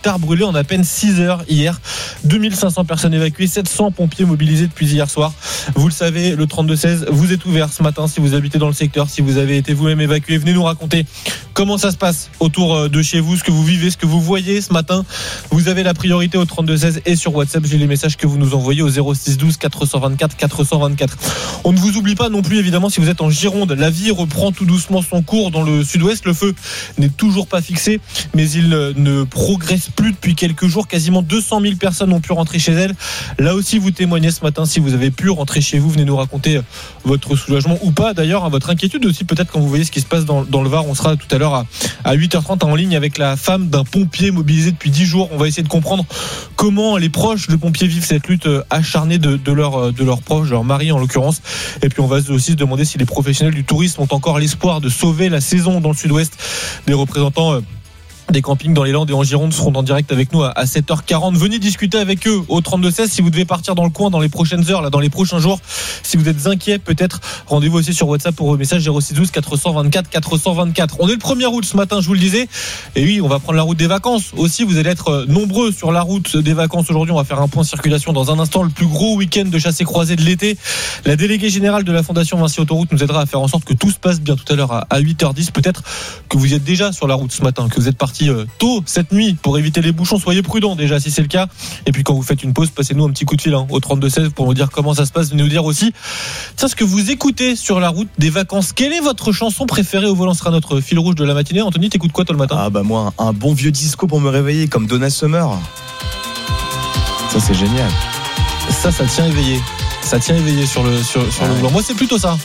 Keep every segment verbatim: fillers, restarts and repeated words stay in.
hectares brûlés en à peine six heures hier. deux mille cinq cents personnes évacuées, sept cents pompiers mobilisés depuis hier soir. Vous le savez, le trente-deux seize vous êtes ouvert ce matin si vous habitez dans le secteur, si vous avez été vous-même évacué. Venez nous raconter comment ça se passe autour de chez vous, ce que vous vivez, ce que vous voyez ce matin. Vous avez la priorité au trente-deux seize et sur WhatsApp. J'ai les messages que vous nous envoyez au zéro six douze quatre cent vingt-quatre quatre cent vingt-quatre. On ne vous oublie pas non plus évidemment si vous êtes en Gironde. La vie reprend tout doucement son cours dans le sud-ouest. Le feu n'est toujours pas fixé, mais il ne progresse plus depuis quelques jours. Quasiment deux cent mille personnes ont pu rentrer chez elles. Là aussi, vous témoignez ce matin si vous avez pu rentrer chez vous. Venez nous raconter votre soulagement ou pas d'ailleurs, votre inquiétude aussi peut-être quand vous voyez ce qui se passe dans, dans le Var. On sera tout à l'heure à, à huit heures trente en ligne avec la femme d'un pompier mobilisé depuis dix jours. On va essayer de comprendre comment les proches de pompiers vivent cette lutte acharnée de, de, leur, de leurs proches, de leur mari en l'occurrence. Et puis on va aussi se demander si les professionnels du tourisme ont encore l'espoir de sauver la saison dans le sud-ouest. Des représentants des campings dans les Landes et en Gironde seront en direct avec nous à sept heures quarante. Venez discuter avec eux au trente-deux seize si vous devez partir dans le coin dans les prochaines heures, là, dans les prochains jours. Si vous êtes inquiet, peut-être rendez-vous aussi sur WhatsApp pour vos messages zéro six douze quatre cent vingt-quatre quatre cent vingt-quatre. On est le premier août ce matin, je vous le disais. Et oui, on va prendre la route des vacances aussi. Vous allez être nombreux sur la route des vacances aujourd'hui. On va faire un point circulation dans un instant. Le plus gros week-end de chassé-croisé de l'été. La déléguée générale de la Fondation Vinci Autoroute nous aidera à faire en sorte que tout se passe bien tout à l'heure à huit heures dix. Peut-être que vous êtes déjà sur la route ce matin, que vous êtes parti tôt cette nuit pour éviter les bouchons. Soyez prudents déjà si c'est le cas. Et puis quand vous faites une pause, passez-nous un petit coup de fil hein, au trente-deux seize pour nous dire comment ça se passe. Venez nous dire aussi tiens, ce que vous écoutez sur la route des vacances. Quelle est votre chanson préférée au volant? Sera notre fil rouge de la matinée. Anthony, t'écoutes quoi toi le matin? Ah bah moi un bon vieux disco pour me réveiller comme Donna Summer. Ça c'est génial. Ça ça tient éveillé. Ça tient éveillé sur le sur, sur ouais. le volant. Moi c'est plutôt ça.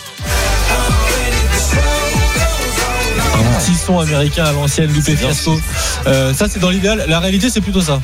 Un petit son américain à l'ancienne, Lupe Fiasco. Euh, ça c'est dans l'idéal. La réalité c'est plutôt ça.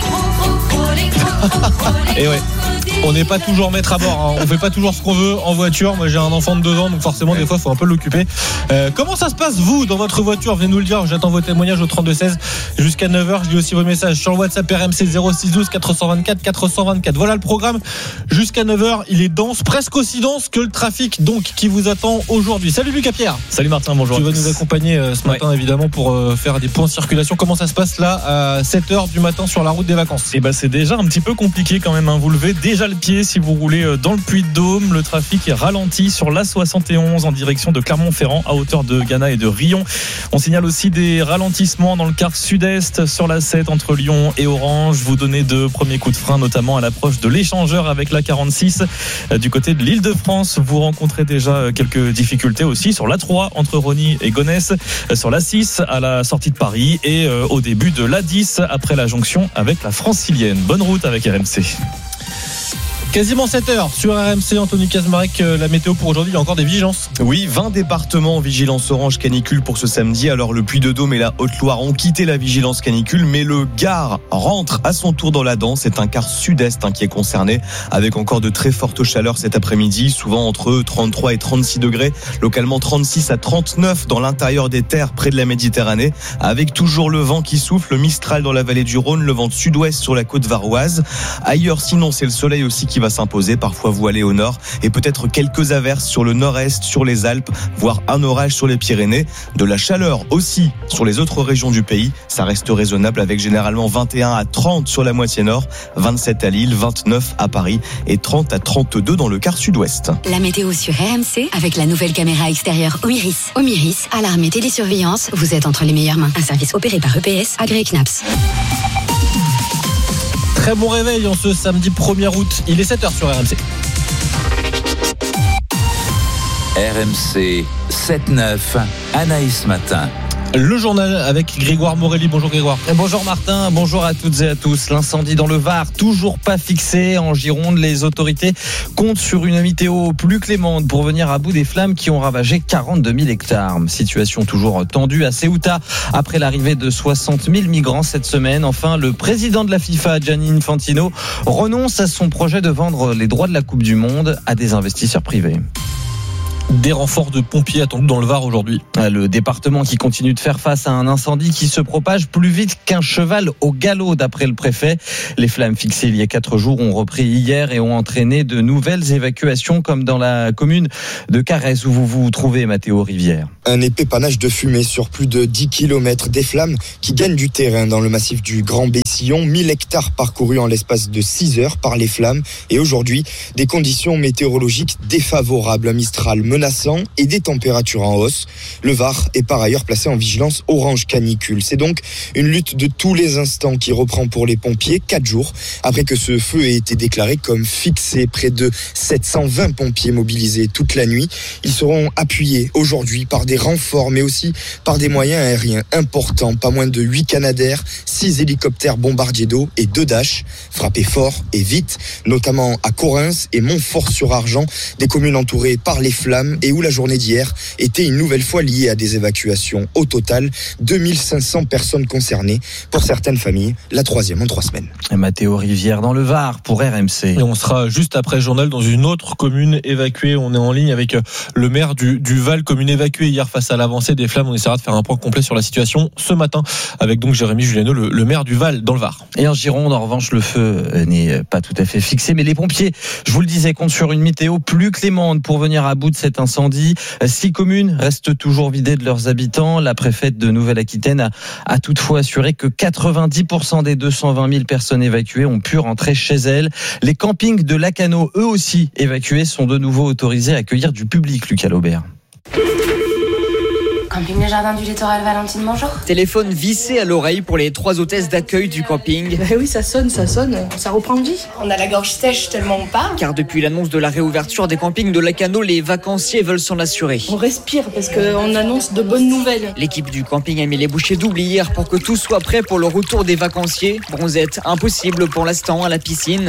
Et ouais. On n'est pas toujours maître à bord, hein. On fait pas toujours ce qu'on veut en voiture. Moi j'ai un enfant de deux ans donc forcément des fois il faut un peu l'occuper. euh, Comment ça se passe vous dans votre voiture? Venez nous le dire, j'attends vos témoignages au trente-deux seize jusqu'à neuf heures. Je lis aussi vos messages sur le WhatsApp R M C zéro six douze quatre cent vingt-quatre quatre cent vingt-quatre. Voilà le programme jusqu'à neuf heures. Il est dense, presque aussi dense que le trafic donc qui vous attend aujourd'hui. Salut Lucas Pierre. Salut Martin, bonjour. Tu vas nous accompagner euh, ce matin ouais. évidemment pour euh, faire des points de circulation. Comment ça se passe là à sept heures du matin sur la route des vacances? Et bah c'est déjà un petit peu compliqué quand même hein. Vous levez déjà le pied si vous roulez dans le Puy-de-Dôme. Le trafic est ralenti sur l'A soixante et onze en direction de Clermont-Ferrand à hauteur de Gannat et de Rion. On signale aussi des ralentissements dans le quart sud-est sur l'A sept entre Lyon et Orange. Vous donnez de premiers coups de frein notamment à l'approche de l'échangeur avec l'A quarante-six. Du côté de l'Île-de-France, vous rencontrez déjà quelques difficultés aussi sur l'A trois entre Rosny et Gonesse, sur l'A six à la sortie de Paris et au début de l'A dix après la jonction avec la Francilienne. Bonne route avec R M C. Quasiment sept heures sur R M C. Anthony Kazmarek, la météo pour aujourd'hui, il y a encore des vigilances. Oui, vingt départements en vigilance orange canicule pour ce samedi. Alors le Puy-de-Dôme et la Haute-Loire ont quitté la vigilance canicule, mais le Gard rentre à son tour dans la danse. C'est un quart sud-est hein, qui est concerné, avec encore de très fortes chaleurs cet après-midi, souvent entre trente-trois et trente-six degrés, localement trente-six à trente-neuf dans l'intérieur des terres près de la Méditerranée, avec toujours le vent qui souffle, le Mistral dans la vallée du Rhône, le vent de sud-ouest sur la côte varoise. Ailleurs sinon, c'est le soleil aussi qui va s'imposer, parfois voilé au nord, et peut-être quelques averses sur le nord-est, sur les Alpes, voire un orage sur les Pyrénées. De la chaleur aussi sur les autres régions du pays, ça reste raisonnable avec généralement vingt et un à trente sur la moitié nord, vingt-sept à Lille, vingt-neuf à Paris et trente à trente-deux dans le quart sud-ouest. La météo sur R M C avec la nouvelle caméra extérieure Omiris. Omiris, alarme et télésurveillance, vous êtes entre les meilleures mains. Un service opéré par E P S, agréé C N A P S. Très bon réveil en ce samedi premier août. Il est sept heures sur R M C. R M C sept neuf, Anaïs Matin. Le journal avec Grégoire Morelli. Bonjour Grégoire. Bonjour Martin, bonjour à toutes et à tous. L'incendie dans le Var, toujours pas fixé. En Gironde, les autorités comptent sur une météo plus clémente pour venir à bout des flammes qui ont ravagé quarante-deux mille hectares. Situation toujours tendue à Ceuta après l'arrivée de soixante mille migrants cette semaine. Enfin, le président de la FIFA, Gianni Infantino, renonce à son projet de vendre les droits de la Coupe du Monde à des investisseurs privés. Des renforts de pompiers attendus dans le Var aujourd'hui. Le département qui continue de faire face à un incendie qui se propage plus vite qu'un cheval au galop, d'après le préfet. Les flammes fixées il y a quatre jours ont repris hier et ont entraîné de nouvelles évacuations, comme dans la commune de Carès où vous vous trouvez, Mathéo Rivière. Un épais panache de fumée sur plus de dix kilomètres, des flammes qui gagnent du terrain dans le massif du Grand Bessillon. mille hectares parcourus en l'espace de six heures par les flammes. Et aujourd'hui, des conditions météorologiques défavorables, un Mistral menaçant et des températures en hausse. Le Var est par ailleurs placé en vigilance orange canicule. C'est donc une lutte de tous les instants qui reprend pour les pompiers, quatre jours après que ce feu ait été déclaré comme fixé. Près de sept cent vingt pompiers mobilisés toute la nuit. Ils seront appuyés aujourd'hui par des renforts, mais aussi par des moyens aériens importants. Pas moins de huit Canadair, six hélicoptères bombardiers d'eau et deux Dash. Frappés fort et vite, notamment à Correns et Montfort-sur-Argent, des communes entourées par les flammes et où la journée d'hier était une nouvelle fois liée à des évacuations. Au total, deux mille cinq cents personnes concernées. Pour certaines familles, la troisième en trois semaines. Mathéo Rivière dans le Var pour R M C. Et on sera juste après le journal dans une autre commune évacuée. On est en ligne avec le maire du, du Val, commune évacuée hier face à l'avancée des flammes. On essaiera de faire un point complet sur la situation ce matin avec donc Jérémy Juliano, le, le maire du Val dans le Var. Et en Gironde, en revanche, le feu n'est pas tout à fait fixé, mais les pompiers, je vous le disais, comptent sur une météo plus clémente pour venir à bout de cet incendie. Six communes restent toujours vidées de leurs habitants. La préfète de Nouvelle-Aquitaine a, a toutefois assuré que quatre-vingt-dix pour cent des deux cent vingt mille personnes évacuées ont pu rentrer chez elles. Les campings de Lacanau, eux aussi évacués, sont de nouveau autorisés à accueillir du public, Lucas Laubert. Camping Le Jardin du Littoral, Valentine, bonjour. Téléphone vissé à l'oreille pour les trois hôtesses d'accueil du camping. Bah oui, ça sonne, ça sonne, ça reprend vie. On a la gorge sèche tellement on parle. Car depuis l'annonce de la réouverture des campings de Lacanau, les vacanciers veulent s'en assurer. On respire parce qu'on annonce de bonnes nouvelles. L'équipe du camping a mis les bouchées doubles hier pour que tout soit prêt pour le retour des vacanciers. Bronzette impossible pour l'instant à la piscine.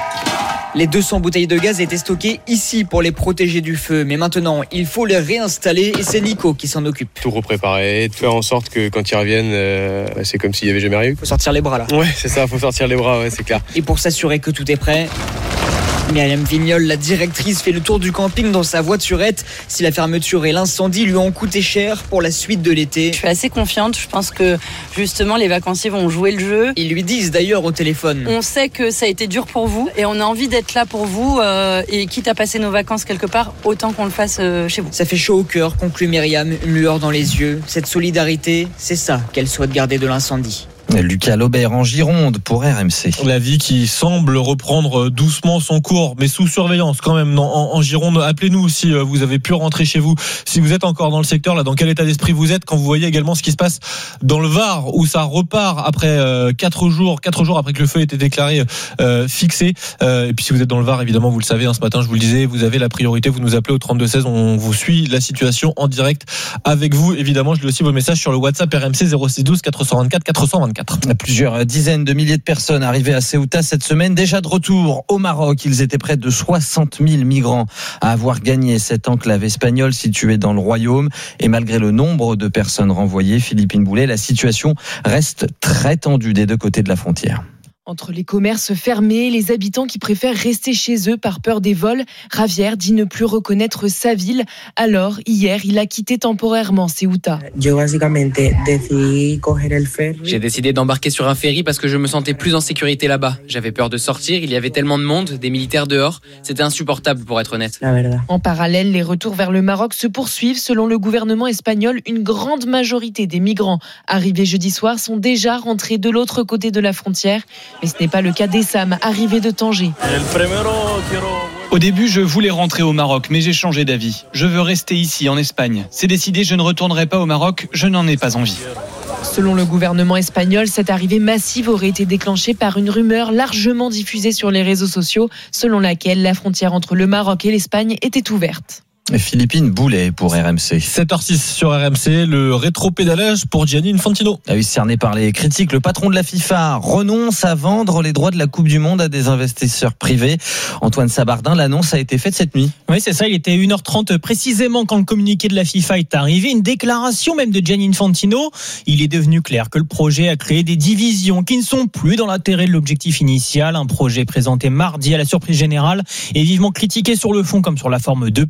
Les deux cents bouteilles de gaz étaient stockées ici pour les protéger du feu. Mais maintenant, il faut les réinstaller et c'est Nico qui s'en occupe. Tout repréparer, faire en sorte que quand ils reviennent, euh, c'est comme s'il n'y avait jamais rien eu. Faut sortir les bras là. Ouais, c'est ça, faut sortir les bras, ouais, c'est clair. Et pour s'assurer que tout est prêt, Myriam Vignol, la directrice, fait le tour du camping dans sa voiturette. Si la fermeture et l'incendie lui ont coûté cher pour la suite de l'été. Je suis assez confiante. Je pense que justement les vacanciers vont jouer le jeu. Ils lui disent d'ailleurs au téléphone. On sait que ça a été dur pour vous et on a envie d'être là pour vous. Euh, et quitte à passer nos vacances quelque part, autant qu'on le fasse euh, chez vous. Ça fait chaud au cœur, conclut Myriam, une lueur dans les yeux. Cette solidarité, c'est ça qu'elle souhaite garder de l'incendie. Lucas Laubert en Gironde pour R M C. La vie qui semble reprendre doucement son cours, mais sous surveillance quand même. Non, en, en Gironde, appelez-nous si vous avez pu rentrer chez vous. Si vous êtes encore dans le secteur, là, dans quel état d'esprit vous êtes quand vous voyez également ce qui se passe dans le Var, où ça repart après euh, quatre jours, quatre jours après que le feu ait été déclaré euh, fixé. Euh, et puis si vous êtes dans le Var, évidemment, vous le savez, hein, ce matin, je vous le disais, vous avez la priorité. Vous nous appelez au trente-deux seize. On vous suit la situation en direct avec vous. Évidemment, je lis aussi vos messages sur le WhatsApp R M C zéro six douze quatre cent vingt-quatre quatre cent vingt-quatre. Plusieurs dizaines de milliers de personnes arrivées à Ceuta cette semaine, déjà de retour au Maroc. Ils étaient près de soixante mille migrants à avoir gagné cette enclave espagnole située dans le royaume. Et malgré le nombre de personnes renvoyées, Philippine Boulet, la situation reste très tendue des deux côtés de la frontière. Entre les commerces fermés, les habitants qui préfèrent rester chez eux par peur des vols, Javier dit ne plus reconnaître sa ville. Alors, hier, il a quitté temporairement Ceuta. J'ai décidé d'embarquer sur un ferry parce que je me sentais plus en sécurité là-bas. J'avais peur de sortir, il y avait tellement de monde, des militaires dehors. C'était insupportable pour être honnête. En parallèle, les retours vers le Maroc se poursuivent. Selon le gouvernement espagnol, une grande majorité des migrants arrivés jeudi soir sont déjà rentrés de l'autre côté de la frontière. Mais ce n'est pas le cas d'Essam, arrivé de Tanger. Au début, je voulais rentrer au Maroc, mais j'ai changé d'avis. Je veux rester ici, en Espagne. C'est décidé, je ne retournerai pas au Maroc, je n'en ai pas envie. Selon le gouvernement espagnol, cette arrivée massive aurait été déclenchée par une rumeur largement diffusée sur les réseaux sociaux, selon laquelle la frontière entre le Maroc et l'Espagne était ouverte. Philippine Boulet pour R M C. sept heures six sur R M C, le rétro-pédalage pour Gianni Infantino. Ah oui, cerné par les critiques, le patron de la FIFA renonce à vendre les droits de la Coupe du Monde à des investisseurs privés. Antoine Sabardin, l'annonce a été faite cette nuit. Oui, c'est ça, il était une heure trente précisément quand le communiqué de la FIFA est arrivé. Une déclaration même de Gianni Infantino. Il est devenu clair que le projet a créé des divisions qui ne sont plus dans l'intérêt de l'objectif initial. Un projet présenté mardi à la surprise générale et vivement critiqué sur le fond comme sur la forme depuis.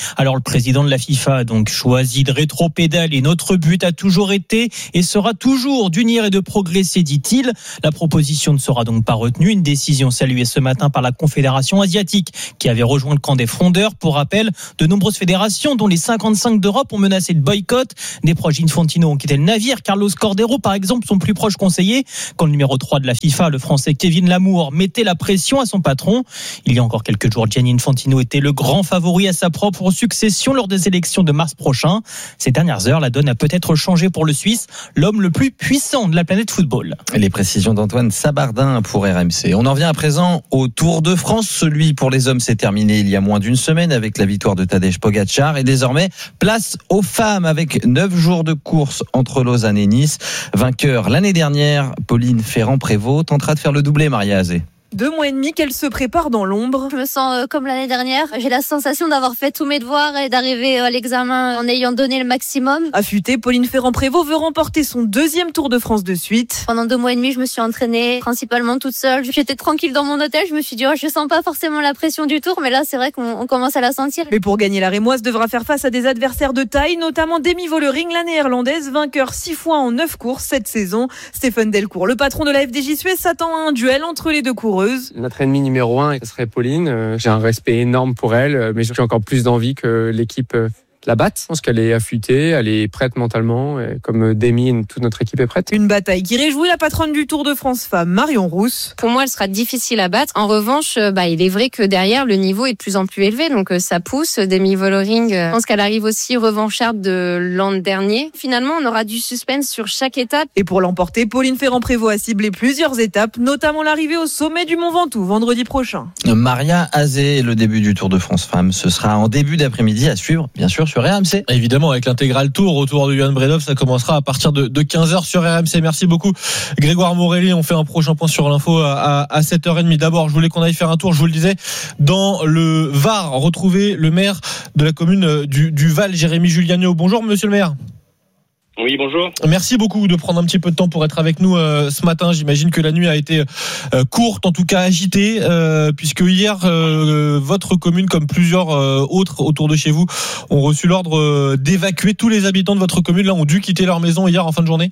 Alors le président de la FIFA a donc choisi de rétropédaler. Notre but a toujours été et sera toujours d'unir et de progresser, dit-il. La proposition ne sera donc pas retenue. Une décision saluée ce matin par la Confédération asiatique qui avait rejoint le camp des frondeurs. Pour rappel, de nombreuses fédérations, dont les cinquante-cinq d'Europe, ont menacé de boycott. Des proches Infantino ont quitté le navire. Carlos Cordero, par exemple, son plus proche conseiller, quand le numéro trois de la FIFA, le français Kevin Lamour, mettait la pression à son patron. Il y a encore quelques jours, Gianni Infantino était le grand favori à sa propre succession lors des élections de mars prochain. Ces dernières heures, la donne a peut-être changé pour le Suisse, l'homme le plus puissant de la planète football. Et les précisions d'Antoine Sabardin pour R M C. On en vient à présent au Tour de France. Celui pour les hommes s'est terminé il y a moins d'une semaine avec la victoire de Tadej Pogacar. Et désormais, place aux femmes avec neuf jours de course entre Lausanne et Nice. Vainqueur l'année dernière, Pauline Ferrand-Prévot tentera de faire le doublé, Maria Azé. Deux mois et demi qu'elle se prépare dans l'ombre. Je me sens euh, comme l'année dernière. J'ai la sensation d'avoir fait tous mes devoirs et d'arriver à l'examen en ayant donné le maximum. Affûtée, Pauline Ferrand-Prévot veut remporter son deuxième Tour de France de suite. Pendant deux mois et demi, je me suis entraînée principalement toute seule. J'étais tranquille dans mon hôtel. Je me suis dit, oh, je sens pas forcément la pression du Tour, mais là, c'est vrai qu'on on commence à la sentir. Mais pour gagner, la Rémoise devra faire face à des adversaires de taille, notamment Demi Vollering, la néerlandaise, vainqueur six fois en neuf courses cette saison. Stéphane Delcourt, le patron de la F D J Suez, s'attend à un duel entre les deux coureuses. Notre ennemi numéro un, ce serait Pauline. J'ai un respect énorme pour elle, mais j'ai encore plus d'envie que l'équipe la batte. Je pense qu'elle est affûtée, elle est prête mentalement, et comme Demi, toute notre équipe est prête. Une bataille qui réjouit la patronne du Tour de France femme, Marion Rousse. Pour moi, elle sera difficile à battre. En revanche, bah, il est vrai que derrière, le niveau est de plus en plus élevé, donc ça pousse. Demi Vollering, je pense qu'elle arrive aussi revancharde de l'an dernier. Finalement, on aura du suspense sur chaque étape. Et pour l'emporter, Pauline Ferrand-Prévot a ciblé plusieurs étapes, notamment l'arrivée au sommet du Mont Ventoux vendredi prochain. Maria Azé, le début du Tour de France femme, ce sera en début d'après-midi à suivre, bien sûr, sur R M C. Évidemment, avec l'intégral tour autour de Johan Bredov, ça commencera à partir de, de quinze heures sur R M C. Merci beaucoup Grégoire Morelli. On fait un prochain point sur l'info à, à, à sept heures trente. D'abord, je voulais qu'on aille faire un tour, je vous le disais, dans le Var, retrouver le maire de la commune du, du Val, Jérémy Juliano. Bonjour monsieur le maire. Oui, bonjour. Merci beaucoup de prendre un petit peu de temps pour être avec nous euh, ce matin. J'imagine que la nuit a été euh, courte, en tout cas agitée, euh, puisque hier, euh, votre commune, comme plusieurs euh, autres autour de chez vous, ont reçu l'ordre euh, d'évacuer. Tous les habitants de votre commune là ont dû quitter leur maison hier en fin de journée.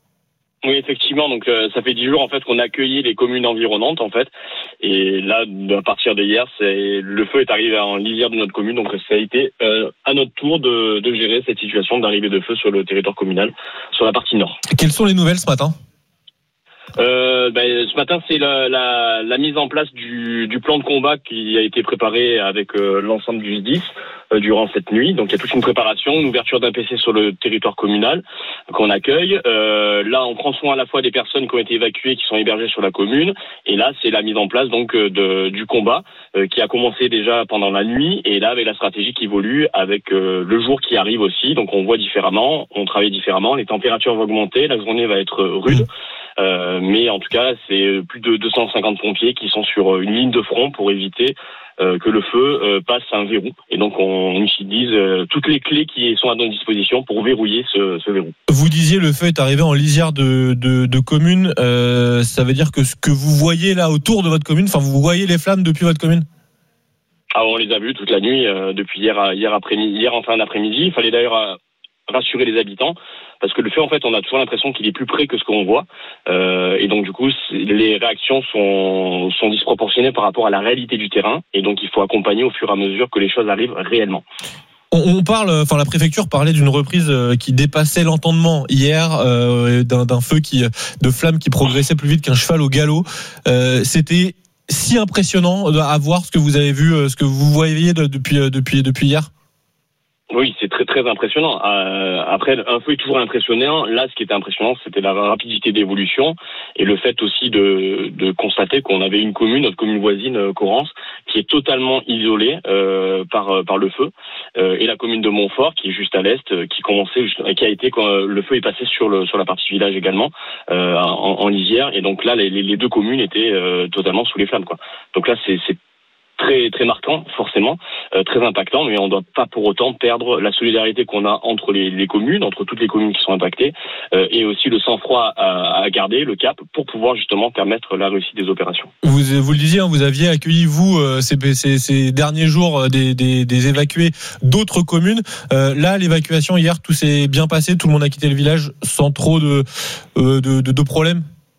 Oui, effectivement. Donc, euh, ça fait dix jours en fait qu'on a accueilli les communes environnantes en fait. Et là, à partir d'hier, c'est le feu est arrivé en lisière de notre commune. Donc, ça a été euh, à notre tour de, de gérer cette situation d'arrivée de feu sur le territoire communal, sur la partie nord. Quelles sont les nouvelles ce matin ? Euh, ben, ce matin, c'est la, la, la mise en place du, du plan de combat qui a été préparé avec euh, l'ensemble du S D I S euh, durant cette nuit. Donc, il y a toute une préparation, une ouverture d'un P C sur le territoire communal qu'on accueille. Euh, là, on prend soin à la fois des personnes qui ont été évacuées, qui sont hébergées sur la commune. Et là, c'est la mise en place donc de, du combat euh, qui a commencé déjà pendant la nuit. Et là, avec la stratégie qui évolue, avec euh, le jour qui arrive aussi. Donc, on voit différemment, on travaille différemment. Les températures vont augmenter, la journée va être rude. Euh, mais en tout cas, c'est plus de deux cent cinquante pompiers qui sont sur une ligne de front pour éviter euh, que le feu euh, passe à un verrou. Et donc, on utilise euh, toutes les clés qui sont à notre disposition pour verrouiller ce, ce verrou. Vous disiez le feu est arrivé en lisière de, de, de commune. Euh, ça veut dire que ce que vous voyez là autour de votre commune, enfin, vous voyez les flammes depuis votre commune ? Ah, on les a vues toute la nuit, euh, depuis hier, hier après-midi, hier en fin d'après-midi. Il fallait d'ailleurs euh, rassurer les habitants. Parce que le feu, en fait, on a toujours l'impression qu'il est plus près que ce qu'on voit. Euh, et donc, du coup, les réactions sont, sont disproportionnées par rapport à la réalité du terrain. Et donc, il faut accompagner au fur et à mesure que les choses arrivent réellement. On parle, enfin la préfecture parlait d'une reprise qui dépassait l'entendement hier, euh, d'un, d'un feu qui, de flammes qui progressait plus vite qu'un cheval au galop. Euh, c'était si impressionnant à voir ce que vous avez vu, ce que vous voyez depuis, depuis, depuis hier. Oui, c'est très très impressionnant. Euh, après, un feu est toujours impressionnant. Là, ce qui était impressionnant, c'était la rapidité d'évolution et le fait aussi de, de constater qu'on avait une commune, notre commune voisine, Corrence, qui est totalement isolée euh, par par le feu, euh, et la commune de Montfort, qui est juste à l'est, qui commençait, qui a été quand le feu est passé sur le sur la partie village également, euh, en, en lisière. Et donc là, les, les deux communes étaient euh, totalement sous les flammes, quoi. Donc là, c'est c'est très très marquant, forcément, euh, très impactant, mais on ne doit pas pour autant perdre la solidarité qu'on a entre les, les communes, entre toutes les communes qui sont impactées, euh, et aussi le sang-froid à, à garder, le cap, pour pouvoir justement permettre la réussite des opérations. Vous, vous le disiez, hein, vous aviez accueilli, vous, euh, ces, ces, ces derniers jours, euh, des, des, des évacués d'autres communes. Euh, là, l'évacuation, hier, tout s'est bien passé, tout le monde a quitté le village sans trop de, euh, de, de, de problèmes.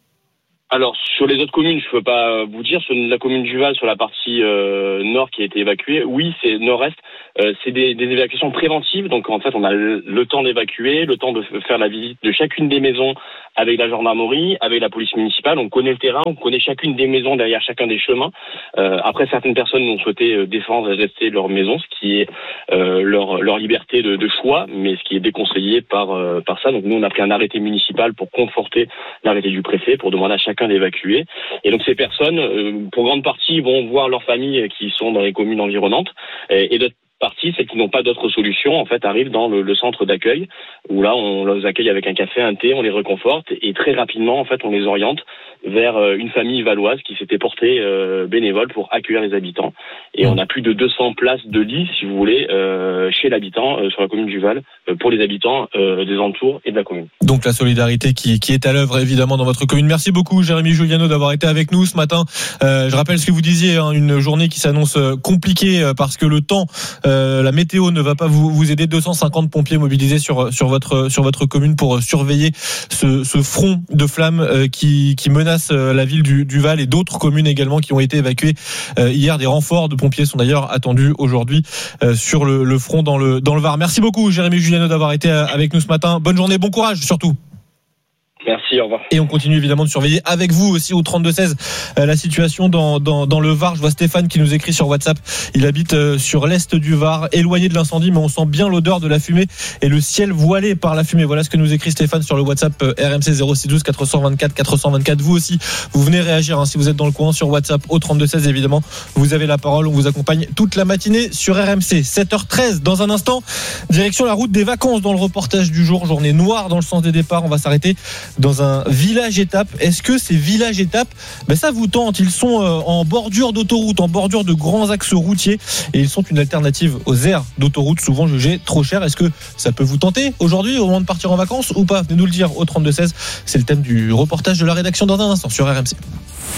Alors, sur les autres communes, je ne peux pas vous dire. Sur la commune du Val, sur la partie euh, nord qui a été évacuée, oui, c'est nord-est. Euh, c'est des, des évacuations préventives. Donc, en fait, on a le, le temps d'évacuer, le temps de faire la visite de chacune des maisons avec la gendarmerie, avec la police municipale. On connaît le terrain, on connaît chacune des maisons derrière chacun des chemins. Euh, après, certaines personnes ont souhaité défendre et rester leur maison, ce qui est euh, leur, leur liberté de, de choix, mais ce qui est déconseillé par, euh, par ça. Donc, nous, on a pris un arrêté municipal pour conforter l'arrêté du préfet, pour demander à chacun d'évacuer. Et donc, ces personnes, euh, pour grande partie, vont voir leurs familles qui sont dans les communes environnantes, et, et d'autres partie, celles qui n'ont pas d'autre solution, en fait, arrivent dans le, le centre d'accueil, où là, on les accueille avec un café, un thé, on les réconforte, et très rapidement, en fait, on les oriente vers une famille valoise qui s'était portée euh, bénévole pour accueillir les habitants. Et on a plus de deux cents places de lits, si vous voulez, euh, chez l'habitant, euh, sur la commune du Val, euh, pour les habitants euh, des entours et de la commune. Donc la solidarité qui, qui est à l'œuvre, évidemment, dans votre commune. Merci beaucoup, Jérémy Juliano, d'avoir été avec nous ce matin. Euh, je rappelle ce que vous disiez, hein, une journée qui s'annonce compliquée euh, parce que le temps, euh, la météo ne va pas vous, vous aider. deux cent cinquante pompiers mobilisés sur, sur, votre, sur votre commune pour surveiller ce, ce front de flammes euh, qui, qui menace la ville du, du Val et d'autres communes également qui ont été évacuées euh, hier. Des renforts de pompiers sont d'ailleurs attendus aujourd'hui euh, sur le, le front dans le, dans le Var. Merci beaucoup, Jérémy Juliano, d'avoir été avec nous ce matin. Bonne journée, bon courage surtout. Merci, au revoir. Et on continue évidemment de surveiller avec vous aussi au trente-deux seize euh, la situation dans, dans, dans le Var. Je vois Stéphane qui nous écrit sur WhatsApp. Il habite euh, sur l'est du Var, éloigné de l'incendie, mais on sent bien l'odeur de la fumée et le ciel voilé par la fumée. Voilà ce que nous écrit Stéphane sur le WhatsApp euh, R M C zéro six douze quatre cent vingt-quatre quatre cent vingt-quatre. Vous aussi, vous venez réagir hein, si vous êtes dans le coin sur WhatsApp au trente-deux seize évidemment. Vous avez la parole, on vous accompagne toute la matinée sur R M C. sept heures treize dans un instant, direction la route des vacances dans le reportage du jour. Journée noire dans le sens des départs. On va s'arrêter dans un village étape. Est-ce que ces villages étapes, ben ça vous tente? Ils sont en bordure d'autoroute, en bordure de grands axes routiers et ils sont une alternative aux aires d'autoroute souvent jugées trop chères. Est-ce que ça peut vous tenter aujourd'hui au moment de partir en vacances ou pas? Venez nous le dire au trente-deux seize. C'est le thème du reportage de la rédaction dans un instant sur R M C.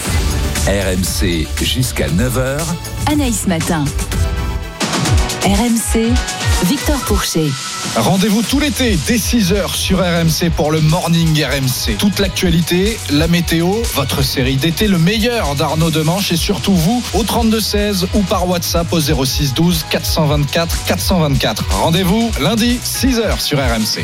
R M C jusqu'à neuf heures. Anaïs Matin. R M C, Victor Pourchet. Rendez-vous tout l'été dès six heures sur R M C pour le Morning R M C. Toute l'actualité, la météo, votre série d'été, le meilleur d'Arnaud Demanche et surtout vous au trente-deux seize ou par WhatsApp au zéro six douze quatre cent vingt-quatre quatre cent vingt-quatre. Rendez-vous lundi six heures sur R M C.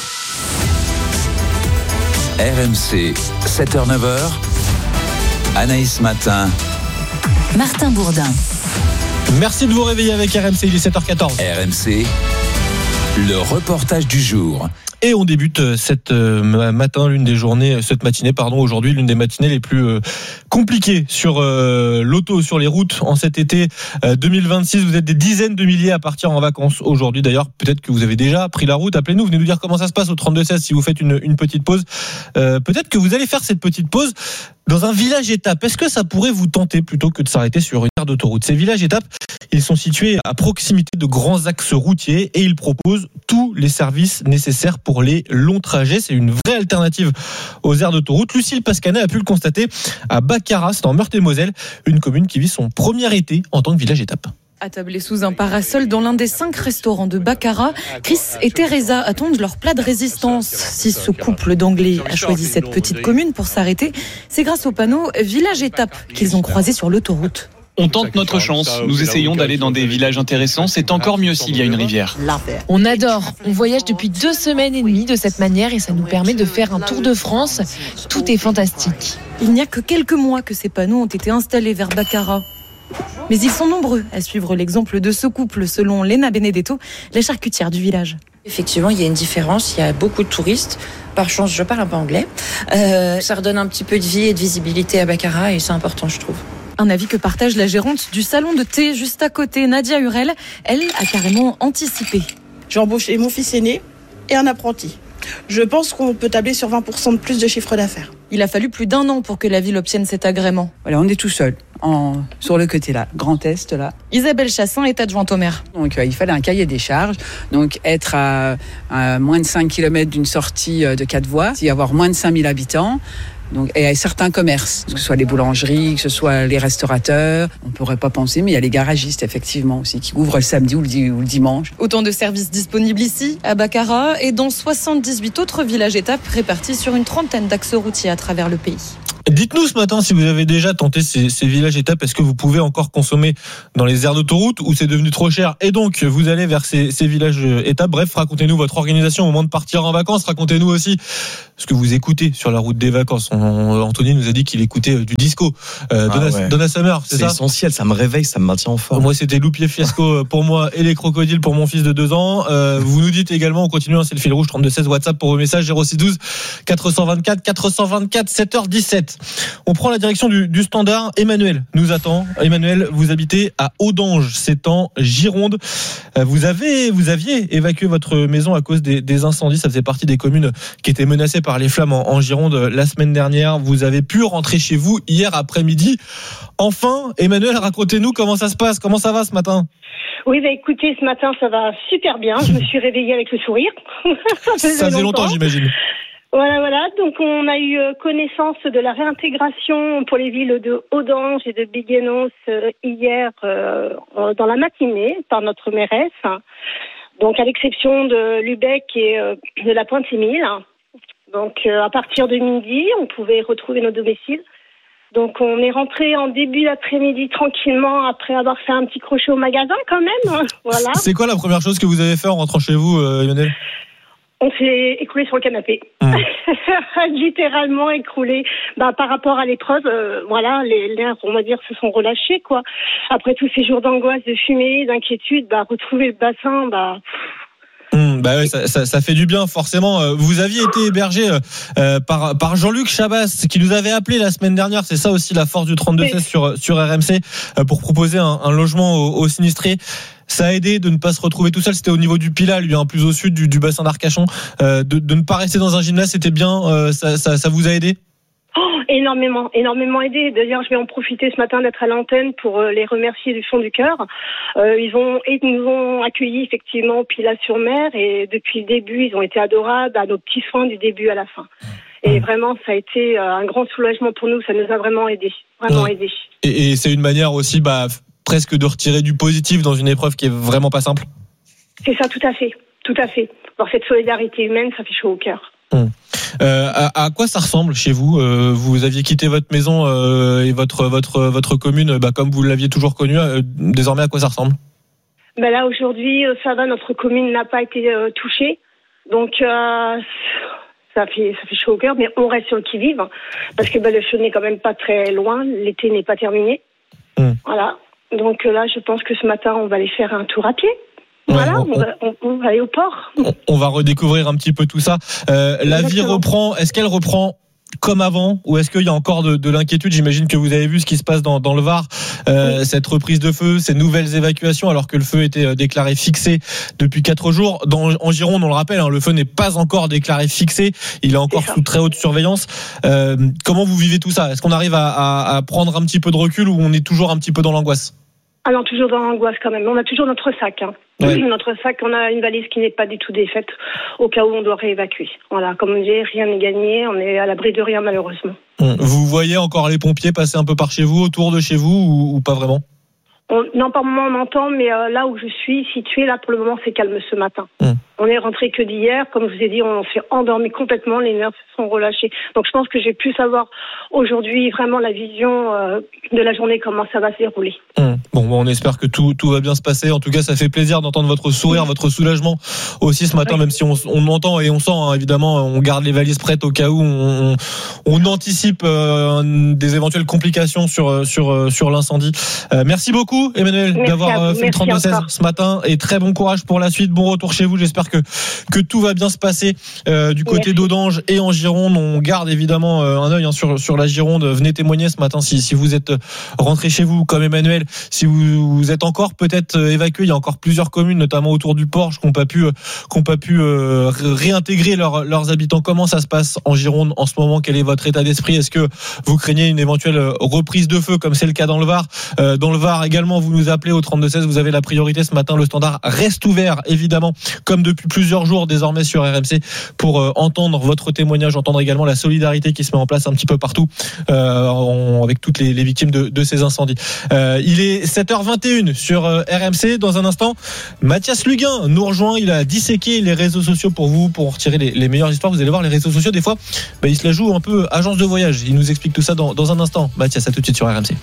R M C, sept heures neuf heures. Anaïs Matin. Martin Bourdin. Merci de vous réveiller avec R M C, il est sept heures quatorze. R M C, le reportage du jour. Et on débute cette matin, l'une des journées, cette matinée, pardon, aujourd'hui, l'une des matinées les plus euh, compliquées sur euh, l'auto, sur les routes en cet été euh, deux mille vingt-six. Vous êtes des dizaines de milliers à partir en vacances aujourd'hui. D'ailleurs, peut-être que vous avez déjà pris la route. Appelez-nous, venez nous dire comment ça se passe au trente-deux seize si vous faites une, une petite pause. Euh, peut-être que vous allez faire cette petite pause dans un village étape. Est-ce que ça pourrait vous tenter plutôt que de s'arrêter sur une aire d'autoroute? Ces villages étapes, ils sont situés à proximité de grands axes routiers et ils proposent tous les services nécessaires pour les longs trajets. C'est une vraie alternative aux aires d'autoroute. Lucille Pascanet a pu le constater à Baccarat, c'est en Meurthe-et-Moselle, une commune qui vit son premier été en tant que village étape. Attablés sous un parasol dans l'un des cinq restaurants de Baccarat, Chris et Teresa attendent leur plat de résistance. Si ce couple d'Anglais a choisi cette petite commune pour s'arrêter, c'est grâce au panneau Village Étape qu'ils ont croisé sur l'autoroute. On tente notre chance, nous essayons d'aller dans des villages intéressants, c'est encore mieux s'il y a une rivière. On adore, on voyage depuis deux semaines et demie de cette manière et ça nous permet de faire un tour de France. Tout est fantastique. Il n'y a que quelques mois que ces panneaux ont été installés vers Baccarat. Mais ils sont nombreux à suivre l'exemple de ce couple, selon Léna Benedetto, la charcutière du village. Effectivement, il y a une différence, il y a beaucoup de touristes. Par chance, je parle un peu anglais. Euh, ça redonne un petit peu de vie et de visibilité à Baccarat et c'est important, je trouve. Un avis que partage la gérante du salon de thé juste à côté, Nadia Hurel. Elle a carrément anticipé. J'ai embauché mon fils aîné et un apprenti. Je pense qu'on peut tabler sur vingt pour cent de plus de chiffre d'affaires. Il a fallu plus d'un an pour que la ville obtienne cet agrément. Voilà, on est tout seul. En, sur le côté là, Grand Est là. Isabelle Chassin est adjointe au maire. Donc euh, il fallait un cahier des charges, donc être à, à moins de cinq kilomètres d'une sortie de quatre voies, y avoir moins de cinq mille habitants. Donc, et à certains commerces, que ce soit les boulangeries, que ce soit les restaurateurs, on pourrait pas penser, mais il y a les garagistes effectivement aussi qui ouvrent le samedi ou le, di- ou le dimanche. Autant de services disponibles ici, à Baccarat, et dans soixante-dix-huit autres villages étapes répartis sur une trentaine d'axes routiers à travers le pays. Dites-nous ce matin si vous avez déjà tenté ces, ces villages étapes. Est-ce que vous pouvez encore consommer dans les aires d'autoroute ou c'est devenu trop cher et donc vous allez vers ces, ces villages étapes? Bref, racontez-nous votre organisation au moment de partir en vacances. Racontez-nous aussi ce que vous écoutez sur la route des vacances. On, Anthony nous a dit qu'il écoutait du disco. Euh, Donna, ah ouais. Donna Summer, c'est, c'est ça? C'est essentiel, ça me réveille, ça me maintient en forme. Moi, c'était Loupier Fiasco pour moi et les crocodiles pour mon fils de deux ans. Euh, vous nous dites également, on continue, hein, c'est le fil rouge, trente-deux seize WhatsApp pour vos messages, zéro six douze quatre cent vingt-quatre quatre cent vingt-quatre, sept heures dix-sept. On prend la direction du, du standard. Emmanuel nous attend. Emmanuel, vous habitez à Audange, c'est en Gironde. Vous avez, vous aviez évacué votre maison à cause des, des incendies. Ça faisait partie des communes qui étaient menacées par les flammes en, en Gironde la semaine dernière. Vous avez pu rentrer chez vous hier après-midi. Enfin, Emmanuel, racontez-nous comment ça se passe. Comment ça va ce matin? Oui, bah écoutez, ce matin, ça va super bien. Je me suis réveillée avec le sourire. ça faisait, ça faisait longtemps, longtemps, j'imagine. Voilà, voilà. Donc, on a eu connaissance de la réintégration pour les villes de Audange et de Biguenos hier euh, dans la matinée par notre mairesse. Donc, à l'exception de Lubec et euh, de la Pointe-Émile. Donc, euh, à partir de midi, on pouvait retrouver nos domiciles. Donc, on est rentré en début d'après-midi tranquillement après avoir fait un petit crochet au magasin quand même. Voilà. C'est quoi la première chose que vous avez fait en rentrant chez vous, euh, Emmanuel? On s'est écroulé sur le canapé. Mmh. Littéralement écroulé. Bah, par rapport à l'épreuve, euh, voilà, les nerfs, on va dire, se sont relâchés, quoi. Après tous ces jours d'angoisse, de fumée, d'inquiétude, bah, retrouver le bassin, bah... Mmh, bah ouais, ça, ça, ça fait du bien forcément. Vous aviez été hébergé euh, par, par Jean-Luc Chabas qui nous avait appelé la semaine dernière. C'est ça aussi la force du trente-deux seize sur, sur R M C euh, pour proposer un, un logement aux, aux sinistrés. Ça a aidé de ne pas se retrouver tout seul. C'était au niveau du Pilat, lui, hein, plus au sud du, du bassin d'Arcachon. Euh, de, de ne pas rester dans un gymnase, c'était bien. Euh, ça, ça, ça vous a aidé? Oh, énormément, énormément aidé. D'ailleurs, je vais en profiter ce matin d'être à l'antenne pour les remercier du fond du cœur. Euh, ils ont, ils nous ont accueillis effectivement au Pilat-sur-Mer et depuis le début, ils ont été adorables à nos petits soins du début à la fin. Et vraiment, ça a été un grand soulagement pour nous. Ça nous a vraiment aidé, vraiment ouais. aidé. Et, et c'est une manière aussi, bah, presque de retirer du positif dans une épreuve qui est vraiment pas simple. C'est ça, tout à fait, tout à fait. Alors cette solidarité humaine, ça fait chaud au cœur. Hum. Euh, à, à quoi ça ressemble chez vous? euh, Vous aviez quitté votre maison euh, et votre votre votre commune, bah, comme vous l'aviez toujours connue. Euh, désormais, à quoi ça ressemble? Ben là, aujourd'hui, ça va. Notre commune n'a pas été euh, touchée, donc euh, ça fait ça fait chaud au cœur. Mais on reste sur le qui-vive parce que ben, le feu n'est quand même pas très loin. L'été n'est pas terminé. Hum. Voilà. Donc là, je pense que ce matin, on va aller faire un tour à pied. Voilà, on, on, va, on, on va aller au port. On, on va redécouvrir un petit peu tout ça. Euh, la vie reprend. Est-ce qu'elle reprend comme avant ou est-ce qu'il y a encore de, de l'inquiétude? J'imagine que vous avez vu ce qui se passe dans, dans le Var, euh, oui. Cette reprise de feu, ces nouvelles évacuations, alors que le feu était déclaré fixé depuis quatre jours. Dans, en Gironde, on le rappelle, hein, le feu n'est pas encore déclaré fixé. Il est encore sous très haute surveillance. Euh, comment vous vivez tout ça? Est-ce qu'on arrive à, à, à prendre un petit peu de recul ou on est toujours un petit peu dans l'angoisse? Ah non, toujours dans l'angoisse quand même. On a toujours notre sac. Hein. Ouais. Notre sac, on a une valise qui n'est pas du tout défaite au cas où on doit réévacuer. Voilà, comme on dit, rien n'est gagné. On est à l'abri de rien malheureusement. Vous voyez encore les pompiers passer un peu par chez vous, autour de chez vous ou, ou pas vraiment? on, Non, par moment on entend, mais euh, là où je suis située, là pour le moment c'est calme ce matin. Hum. On est rentré que d'hier, comme je vous ai dit, on s'est endormi complètement, les nerfs se sont relâchés. Donc je pense que j'ai pu savoir aujourd'hui vraiment la vision euh, de la journée, comment ça va se dérouler. Mmh. Bon, bon, on espère que tout, tout va bien se passer. En tout cas, ça fait plaisir d'entendre votre sourire, mmh. votre soulagement aussi ce matin, oui. Même si on, on entend et on sent, hein, évidemment, on garde les valises prêtes au cas où on, on anticipe euh, des éventuelles complications sur, sur, sur l'incendie. Euh, merci beaucoup, Emmanuel, merci d'avoir fait le trente-deux seize ce matin et très bon courage pour la suite. Bon retour chez vous. J'espère que, que tout va bien se passer euh, du côté Merci. d'Audange et en Gironde. On garde évidemment euh, un œil hein, sur, sur la Gironde. Venez témoigner ce matin si, si vous êtes rentré chez vous comme Emmanuel. Si vous, vous êtes encore peut-être évacué, il y a encore plusieurs communes, notamment autour du Porche, qui n'ont pas pu, qui n'ont pas pu euh, réintégrer leur, leurs habitants. Comment ça se passe en Gironde en ce moment? Quel est votre état d'esprit? Est-ce que vous craignez une éventuelle reprise de feu, comme c'est le cas dans le Var? euh, Dans le Var également, vous nous appelez au trente-deux seize, vous avez la priorité ce matin. Le standard reste ouvert, évidemment, comme depuis plusieurs jours désormais sur R M C, pour euh, entendre votre témoignage, entendre également la solidarité qui se met en place un petit peu partout euh, en, avec toutes les, les victimes de, de ces incendies. Euh, il est sept heures vingt et une sur euh, R M C. Dans un instant, Mathias Luguin nous rejoint. Il a disséqué les réseaux sociaux pour vous, pour retirer les, les meilleures histoires. Vous allez voir, les réseaux sociaux, des fois, bah, ils se la jouent un peu agence de voyage. Il nous explique tout ça dans, dans un instant. Mathias, à tout de suite sur R M C.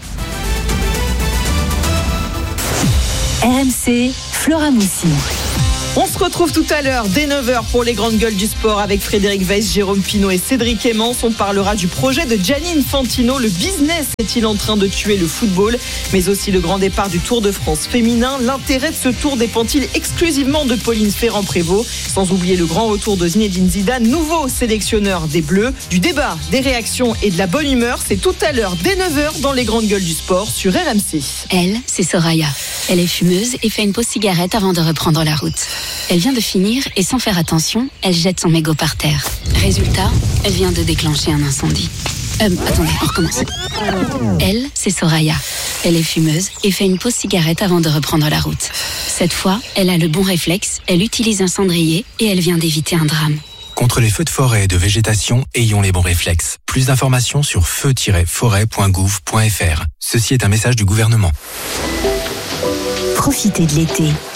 R M C, Flora Moussi. On se retrouve tout à l'heure dès neuf heures pour les grandes gueules du sport avec Frédéric Weiss, Jérôme Pinault et Cédric Emmens. On parlera du projet de Gianni Infantino. Le business est-il en train de tuer le football? Mais aussi le grand départ du Tour de France féminin. L'intérêt de ce tour dépend-il exclusivement de Pauline Ferrand-Prévot? Sans oublier le grand retour de Zinedine Zidane, nouveau sélectionneur des Bleus. Du débat, des réactions et de la bonne humeur, c'est tout à l'heure dès neuf heures dans les grandes gueules du sport sur R M C. Elle, c'est Soraya. Elle est fumeuse et fait une pause cigarette avant de reprendre la route. Elle vient de finir et sans faire attention, elle jette son mégot par terre. Résultat, elle vient de déclencher un incendie. Euh, attendez, on recommence. Elle, c'est Soraya. Elle est fumeuse et fait une pause cigarette avant de reprendre la route. Cette fois, elle a le bon réflexe, elle utilise un cendrier et elle vient d'éviter un drame. Contre les feux de forêt et de végétation, ayons les bons réflexes. Plus d'informations sur feu tiret forêt point gouv point f r. Ceci est un message du gouvernement. Profitez de l'été